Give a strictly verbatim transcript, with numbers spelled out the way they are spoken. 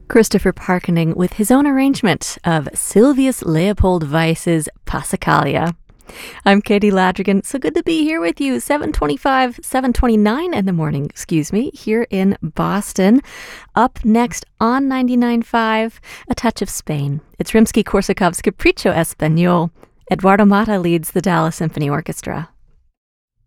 Christopher Parkening with his own arrangement of Sylvius Leopold Weiss's Passacaglia. I'm Katie Ladrigan. So good to be here with you. seven twenty-five, seven twenty-nine in the morning, excuse me, here in Boston. Up next on ninety-nine point five, A Touch of Spain. It's Rimsky-Korsakov's Capriccio Español. Eduardo Mata leads the Dallas Symphony Orchestra.